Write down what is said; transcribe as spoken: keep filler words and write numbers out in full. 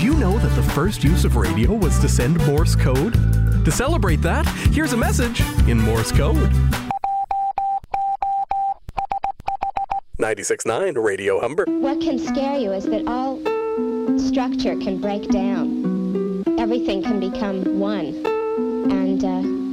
you know that the first use of radio was to send Morse code? To celebrate that, here's a message in Morse code. ninety-six point nine Radio Humber. What can scare you is that all structure can break down. Everything can become one. And uh,